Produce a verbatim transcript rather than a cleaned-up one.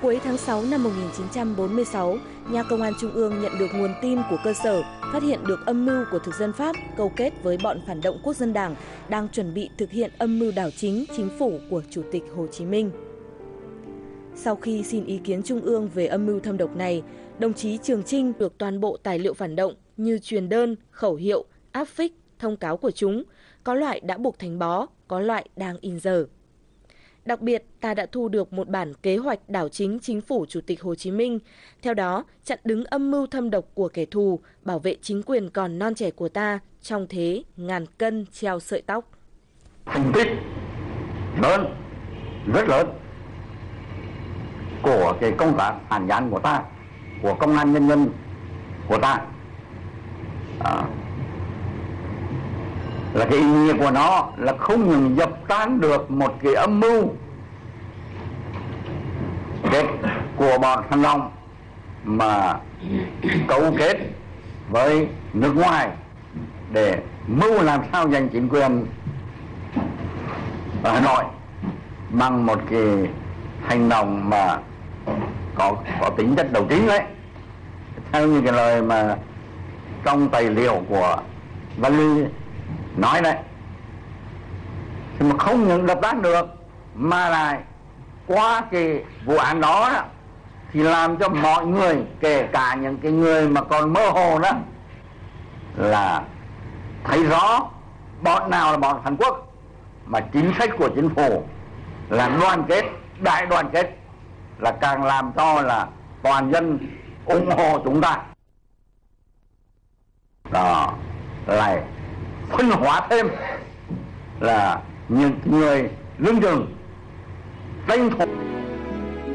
Cuối tháng sáu năm một nghìn chín trăm bốn mươi sáu, Nhà Công an Trung ương nhận được nguồn tin của cơ sở, phát hiện được âm mưu của thực dân Pháp câu kết với bọn phản động Quốc dân Đảng đang chuẩn bị thực hiện âm mưu đảo chính chính phủ của Chủ tịch Hồ Chí Minh. Sau khi xin ý kiến Trung ương về âm mưu thâm độc này, đồng chí Trường Chinh được toàn bộ tài liệu phản động như truyền đơn, khẩu hiệu, áp phích, thông cáo của chúng, có loại đã buộc thành bó, có loại đang in giờ. Đặc biệt, ta đã thu được một bản kế hoạch đảo chính chính phủ Chủ tịch Hồ Chí Minh, theo đó chặn đứng âm mưu thâm độc của kẻ thù, bảo vệ chính quyền còn non trẻ của ta trong thế ngàn cân treo sợi tóc. Thành tích lớn, rất lớn của cái công tác phản gián của ta, của công an nhân dân của ta, à, là cái ý nghĩa của nó là không những dập tan được một cái âm mưu kết của bọn Thăng Long mà cấu kết với nước ngoài để mưu làm sao giành chính quyền ở Hà Nội bằng một cái hành động mà có có tính chất đầu chính đấy, theo như cái lời mà trong tài liệu của Văn Ly nói đấy, thì mà không những đập tan được mà lại qua cái vụ án đó thì làm cho mọi người, kể cả những cái người mà còn mơ hồ đó, là thấy rõ bọn nào là bọn Hàn Quốc, mà chính sách của chính phủ là đoàn kết, đại đoàn kết, là càng làm cho là toàn dân ủng hộ chúng ta. Đó lại phân hóa thêm là những người lương chừng tranh thủ